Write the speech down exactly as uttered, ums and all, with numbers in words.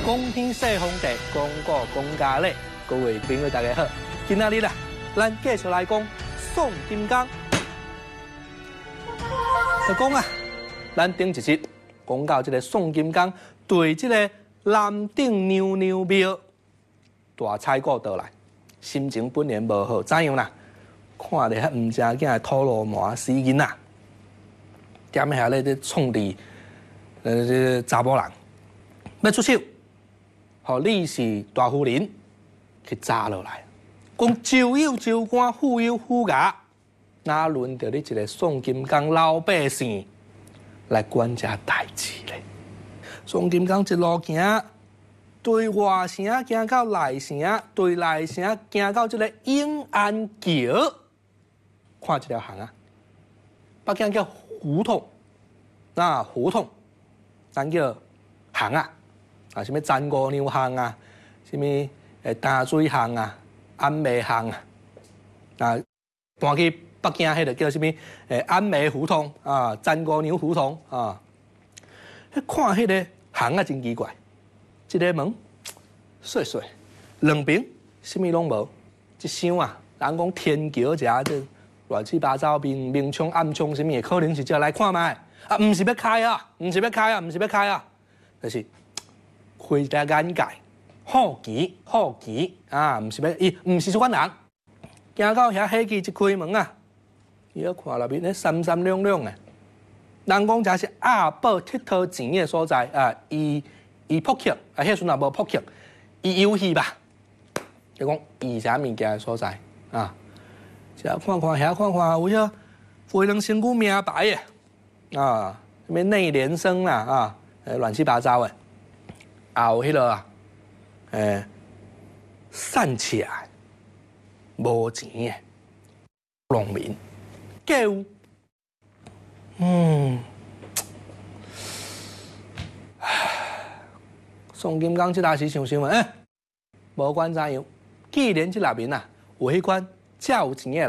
公天说皇帝，公告公家礼，各位朋友大家好，今仔日啦，咱继续来讲宋金刚。就讲啊，咱顶一集讲到这个宋金刚对这个南顶娘娘庙大采购倒来，心情本然无好，怎样啦？看到遐唔正经的土罗麻死囡仔，踮遐咧咧创治呃这查某人，要出手。 互李氏大夫人去抓落来，讲酒有酒官，富有富衙，哪轮到你一个宋金刚老百姓来管这代志咧？宋金刚一路行，对外城行到内城，对内城行到这个永安桥，看这条巷啊，北京叫胡同，那胡同，咱叫巷啊。 啊，什么詹姑娘巷啊，什么诶淡水巷啊、安美巷啊，啊，搬去北京迄个叫什么诶安美胡同啊、詹姑娘胡同啊。迄看迄个巷啊真奇怪，一个门碎碎，两边什么拢无，一箱啊，人讲天桥遮这乱七八糟明明枪暗枪什么，可能是叫来看卖啊，唔是要开啊，唔是要开啊，唔是要开啊，就是。 开一个眼界，好奇好奇啊！唔是要伊，唔是这款人。行到遐火机一开门啊，伊遐看内面咧闪闪亮亮的。人讲这是阿宝佚佗钱的所在啊！伊伊扑克啊，迄阵也无扑克，伊游戏吧。就讲伊啥物件的所在啊？遮看看，遐看看，有遐非常身躯名牌的啊，什么内联升啦啊，诶，乱七八糟的。 也有迄落啊，诶，散起来无钱的农民，皆有，嗯，宋金刚这大时想想诶，无管怎样，既然这内面啊有迄款遮有钱的人。